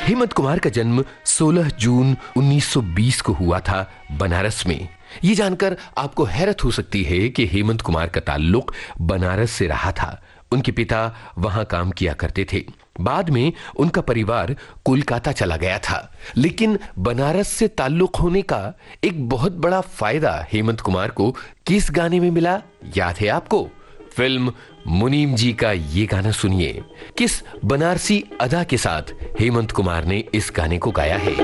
हेमंत कुमार का जन्म 16 जून 1920 को हुआ था बनारस में। ये जानकर आपको हैरत हो सकती है कि हेमंत कुमार का ताल्लुक बनारस से रहा था। उनके पिता वहां काम किया करते थे। बाद में उनका परिवार कोलकाता चला गया था, लेकिन बनारस से ताल्लुक होने का एक बहुत बड़ा फायदा हेमंत कुमार को किस गाने में मिला, याद है आपको? फिल्म मुनीम जी का ये गाना सुनिए। किस बनारसी अदा के साथ हेमंत कुमार ने इस गाने को गाया है।